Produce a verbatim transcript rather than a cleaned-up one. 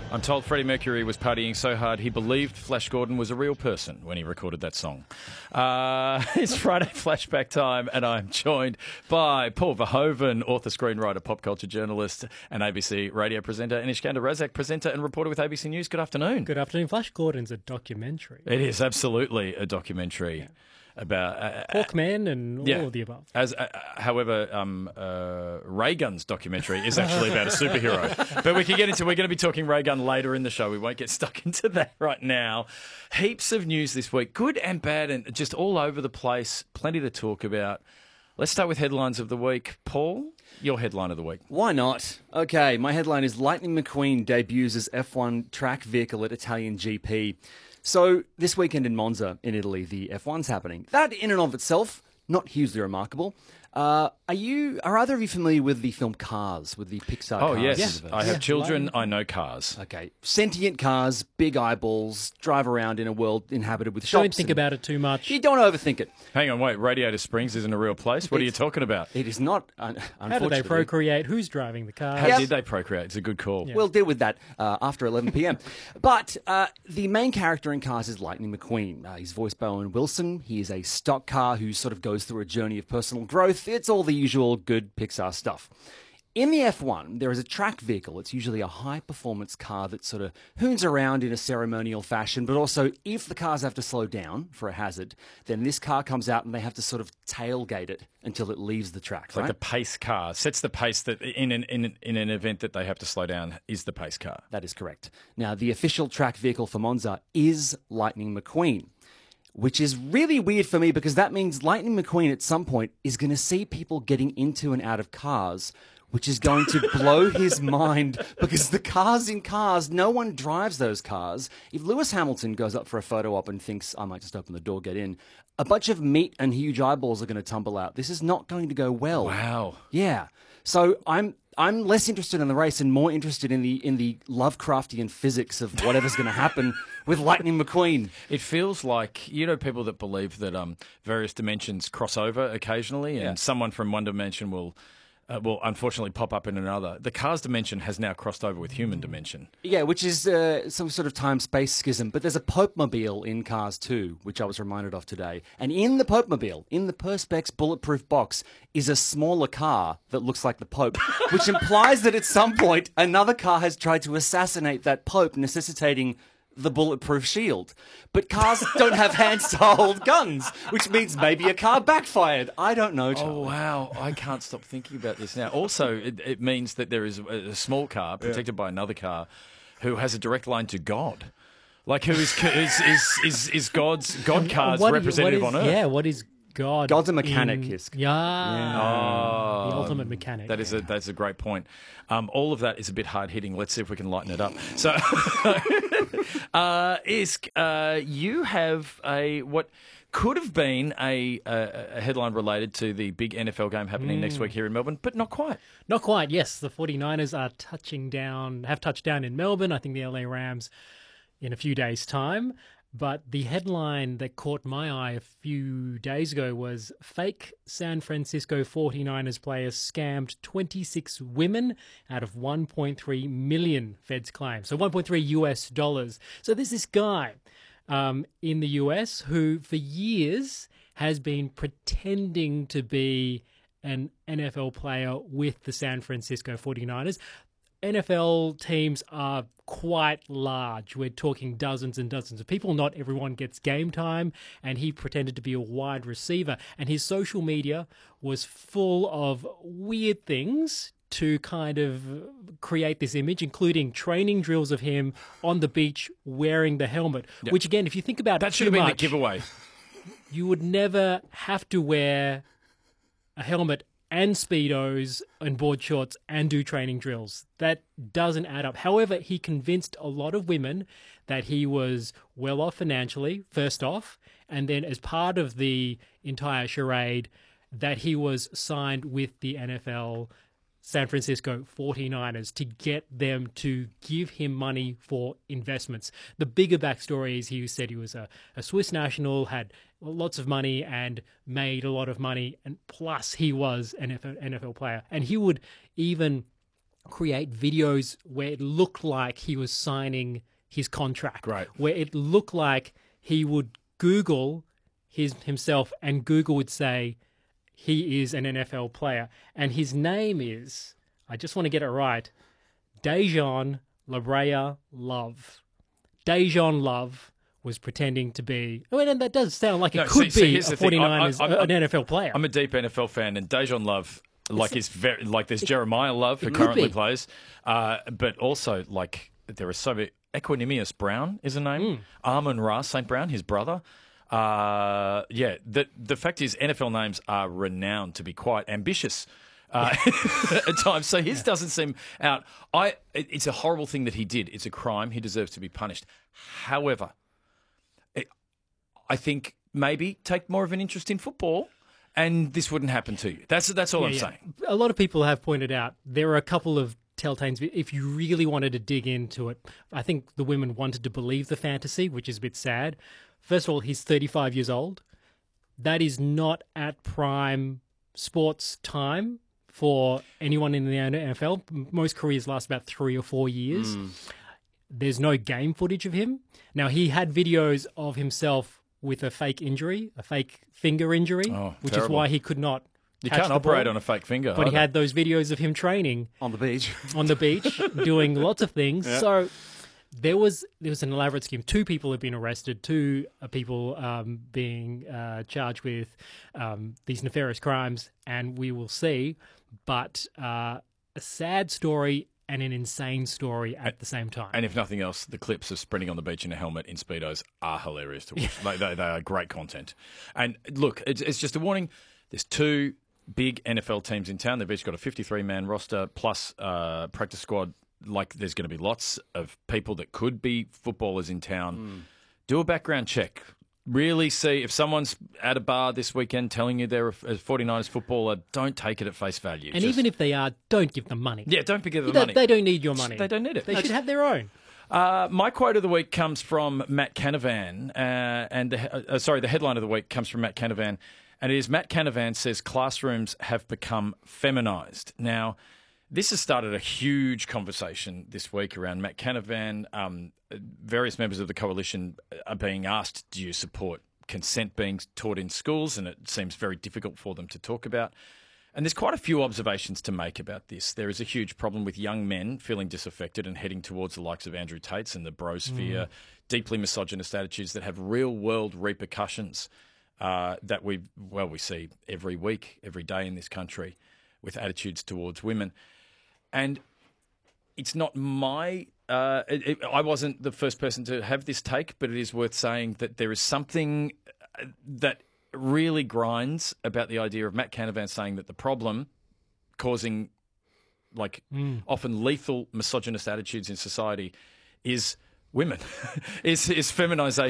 I'm told Freddie Mercury was partying so hard he believed Flash Gordon was a real person when he recorded that song. Uh, it's Friday flashback time, and I'm joined by Paul Verhoeven, author, screenwriter, pop culture journalist, and A B C radio presenter, and Iskander Razak, presenter and reporter with A B C News. Good afternoon. Good afternoon. Flash Gordon's a documentary. It is absolutely a documentary. Yeah. About uh, Hawkman and yeah. all of the above. As uh, however, um, uh, Ray Gun's documentary is actually about a superhero. But we can get into. We're going to be talking Ray Gun later in the show. We won't get stuck into that right now. Heaps of news this week, good and bad, and just all over the place. Plenty to talk about. Let's start with headlines of the week. Paul, your headline of the week. Why not? Okay, my headline is Lightning McQueen debuts as F one track vehicle at Italian G P. So this weekend in Monza, in Italy, the F one's happening. That, in and of itself, not hugely remarkable. Uh, are you? Are either of you familiar with the film Cars, with the Pixar? Oh Cars yes, universe? I have Yeah, children. Lightning. I know cars. Okay, sentient cars, big eyeballs, drive around in a world inhabited with shops. Don't think and- about it too much. You don't overthink it. Hang on, wait. Radiator Springs isn't a real place. What are you It's- talking about? It is not. Un- How do they unfortunately. procreate? Who's driving the car? How Yep. did they procreate? It's a good call. Yeah. We'll deal with that uh, after eleven p.m. But uh, the main character in Cars is Lightning McQueen. Uh, he's voiced by Owen Wilson. He is a stock car who sort of goes through a journey of personal growth. It's all the usual good Pixar stuff. In the F one, there is a track vehicle. It's usually a high-performance car that sort of hoons around in a ceremonial fashion, but also if the cars have to slow down for a hazard, then this car comes out and they have to sort of tailgate it until it leaves the track. It's like right? the pace car sets the pace that in an in, an- in an event that they have to slow down is the pace car. That is correct. Now, the official track vehicle for Monza is Lightning McQueen, which is really weird for me because that means Lightning McQueen at some point is going to see people getting into and out of cars, which is going to blow his mind because the cars in Cars, no one drives those cars. If Lewis Hamilton goes up for a photo op and thinks, I might just open the door, get in, a bunch of meat and huge eyeballs are going to tumble out. This is not going to go well. Wow. Yeah. So I'm I'm less interested in the race and more interested in the in the Lovecraftian physics of whatever's going to happen with Lightning McQueen. It feels like, you know, people that believe that um, various dimensions cross over occasionally, and Yeah. someone from one dimension will, uh, will unfortunately pop up in another. The Cars dimension has now crossed over with human dimension. Yeah, which is uh, some sort of time-space schism. But there's a Pope-mobile in Cars two, which I was reminded of today. And in the Pope-mobile, in the Perspex bulletproof box, is a smaller car that looks like the Pope, which implies that at some point another car has tried to assassinate that Pope, necessitating the bulletproof shield. But cars don't have hands to hold guns, which means maybe a car backfired. I don't know, Charlie. Oh, wow. I can't stop thinking about this now. Also, it, it means that there is a, a small car protected by another car who has a direct line to God. Like, who is is is, is, is God's God car's What- representative what is- on Earth? Yeah, what is God? God's a mechanic, in- Hisk. Yeah. Oh, The ultimate mechanic. That is a that's a great point. Um, all of that is a bit hard hitting. Let's see if we can lighten it up. So, uh, Isk, uh, you have a what could have been a, a, a headline related to the big N F L game happening next week here in Melbourne, but not quite. Not quite, yes. The 49ers are touching down, have touched down in Melbourne. I think the L A Rams in a few days' time. But the headline that caught my eye a few days ago was fake San Francisco 49ers players scammed twenty-six women out of one point three million feds claim. So one point three U S dollars. So there's this guy um, in the U S who for years has been pretending to be an N F L player with the San Francisco 49ers. N F L teams are quite large. We're talking dozens and dozens of people. Not everyone gets game time, and he pretended to be a wide receiver. And his social media was full of weird things to kind of create this image, including training drills of him on the beach wearing the helmet, Yep. which, again, if you think about That it should too have been much, the giveaway. you would never have to wear a helmet and Speedos and board shorts and do training drills. That doesn't add up. However, he convinced a lot of women that he was well off financially, first off, and then as part of the entire charade, that he was signed with the N F L San Francisco 49ers to get them to give him money for investments. The bigger backstory is he said he was a, a Swiss national, had lots of money and made a lot of money, and plus he was an N F L, N F L player. And he would even create videos where it looked like he was signing his contract. Right. Where it looked like he would Google his himself and Google would say he is an N F L player. And his name is, I just want to get it right, Dejan Labrea Love. Dejan Love was pretending to be... I mean, that does sound like it No, could see- see, be here's a the thing. I- I- 49ers, I'm- an N F L player. I'm a deep N F L fan, and Dejan Love, like, is very like there's Jeremiah Love who it could currently be. plays, uh, but also like there are so many. Equanimous Brown is a name. Mm. Amon Ra Saint Brown, his brother. Uh, yeah, the the fact is, N F L names are renowned to be quite ambitious. Uh, at times, so his doesn't seem out. I. It, it's a horrible thing that he did. It's a crime. He deserves to be punished. However, it, I think maybe take more of an interest in football, and this wouldn't happen to you. That's that's all Yeah, I'm yeah. saying. A lot of people have pointed out there are a couple of telltales. If you really wanted to dig into it, I think the women wanted to believe the fantasy, which is a bit sad. First of all, he's thirty-five years old. That is not at prime sports time for anyone in the N F L. Most careers last about three or four years. Hmm. There's no game footage of him. Now, he had videos of himself with a fake injury, a fake finger injury, Oh, which is terrible. why he could not You catch can't the operate ball. on a fake finger. But he either. had those videos of him training On the beach. on the beach, doing lots of things. So there was there was an elaborate scheme. Two people have been arrested. Two uh, people um, being uh, charged with um, these nefarious crimes, and we will see. But uh, a sad story and an insane story at the same time. And if nothing else, the clips of sprinting on the beach in a helmet in Speedos are hilarious to watch. Like, they, they are great content. And look, it's, it's just a warning. There's two big N F L teams in town. They've each got a fifty-three man roster plus uh, practice squad. Like, there's going to be lots of people that could be footballers in town. Mm. Do a background check. Really see if someone's at a bar this weekend telling you they're a forty-niners footballer, don't take it at face value. and Just- even if they are, don't give them money. yeah, don't forget the You don't- money. They don't need your money. They don't need it. They That's- should have their own. Uh, my quote of the week comes from Matt Canavan, uh, and the, uh, sorry, the headline of the week comes from Matt Canavan, and it is Matt Canavan says classrooms have become feminised. Now, this has started a huge conversation this week around Matt Canavan. Um, various members of the coalition are being asked, do you support consent being taught in schools? And it seems very difficult for them to talk about. And there's quite a few observations to make about this. There is a huge problem with young men feeling disaffected and heading towards the likes of Andrew Tate's and the brosphere, mm. deeply misogynist attitudes that have real-world repercussions uh, that we, well, we see every week, every day in this country with attitudes towards women. And it's not my... Uh, it, it, I wasn't the first person to have this take, but it is worth saying that there is something that really grinds about the idea of Matt Canavan saying that the problem causing like mm. often lethal misogynist attitudes in society is women, is, is feminisation.